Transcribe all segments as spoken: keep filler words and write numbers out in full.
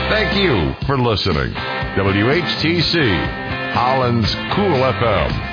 Thank you for listening. W H T C, Holland's Cool F M.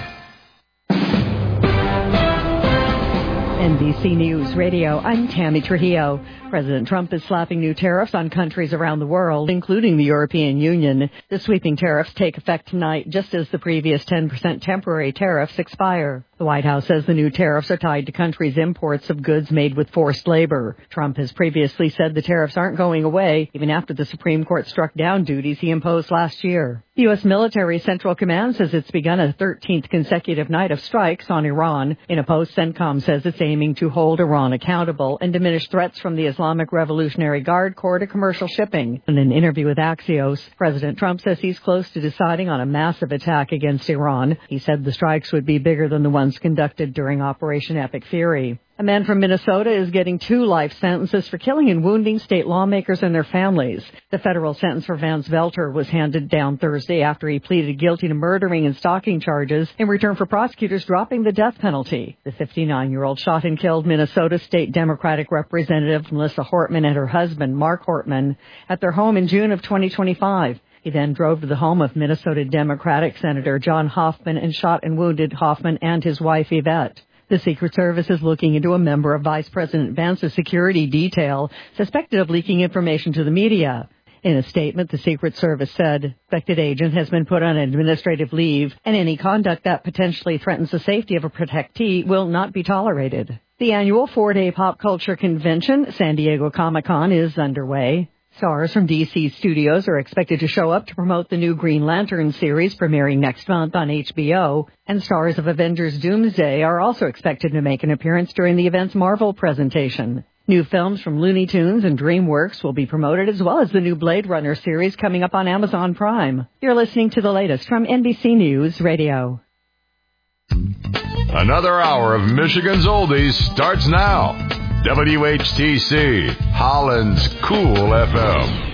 N B C News Radio, I'm Tammy Trujillo. President Trump is slapping new tariffs on countries around the world, including the European Union. The sweeping tariffs take effect tonight, just as the previous ten percent temporary tariffs expire. The White House says the new tariffs are tied to countries' imports of goods made with forced labor. Trump has previously said the tariffs aren't going away, even after the Supreme Court struck down duties he imposed last year. The U S Military Central Command says it's begun a thirteenth consecutive night of strikes on Iran. In a post, CENTCOM says it's aiming to hold Iran accountable and diminish threats from the Islamic Revolutionary Guard Corps to commercial shipping. In an interview with Axios, President Trump says he's close to deciding on a massive attack against Iran. He said the strikes would be bigger than the ones conducted during Operation Epic Fury. A man from Minnesota is getting two life sentences for killing and wounding state lawmakers and their families. The federal sentence for Vance Velter was handed down Thursday after he pleaded guilty to murdering and stalking charges in return for prosecutors dropping the death penalty. The fifty-nine-year-old shot and killed Minnesota State Democratic Representative Melissa Hortman and her husband, Mark Hortman, at their home in June of twenty twenty-five. He then drove to the home of Minnesota Democratic Senator John Hoffman and shot and wounded Hoffman and his wife, Yvette. The Secret Service is looking into a member of Vice President Vance's security detail suspected of leaking information to the media. In a statement, the Secret Service said, suspected agent has been put on administrative leave, and any conduct that potentially threatens the safety of a protectee will not be tolerated. The annual four-day pop culture convention, San Diego Comic-Con, is underway. Stars from D C studios are expected to show up to promote the new Green Lantern series premiering next month on H B O, and stars of Avengers Doomsday are also expected to make an appearance during the event's Marvel presentation. New films from Looney Tunes and DreamWorks will be promoted, as well as the new Blade Runner series coming up on Amazon Prime. You're listening to the latest from N B C News Radio. Another hour of Michigan's Oldies starts now. W H T C, Holland's Cool F M.